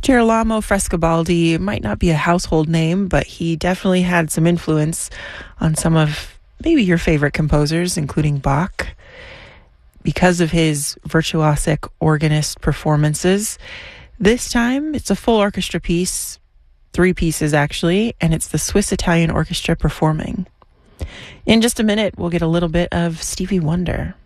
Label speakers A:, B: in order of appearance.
A: Girolamo Frescobaldi might not be a household name, but he definitely had some influence on some of maybe your favorite composers, including Bach, because of his virtuosic organist performances. This time, it's a full orchestra piece, 3 pieces actually, and it's the Swiss Italian Orchestra performing. In just a minute, we'll get a little bit of Stevie Wonder.